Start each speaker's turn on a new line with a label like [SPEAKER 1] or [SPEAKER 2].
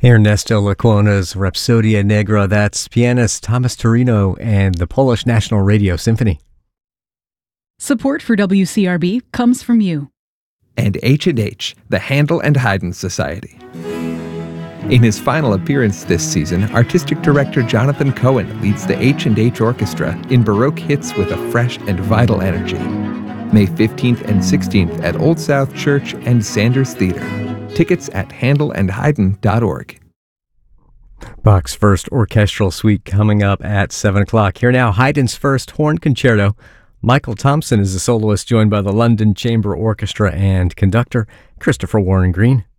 [SPEAKER 1] Ernesto Lecuona's Rhapsodia Negra, that's pianist Thomas Torino and the Polish National Radio Symphony.
[SPEAKER 2] Support for WCRB comes from you.
[SPEAKER 3] And H&H, the Handel and Haydn Society. In his final appearance this season, artistic director Jonathan Cohen leads the H&H Orchestra in Baroque hits with a fresh and vital energy. May 15th and 16th at Old South Church and Sanders Theater. Tickets at handelandhaydn.org.
[SPEAKER 1] Bach's first orchestral suite coming up at 7 o'clock. Here now, Haydn's first horn concerto. Michael Thompson is the soloist, joined by the London Chamber Orchestra and conductor Christopher Warren Green.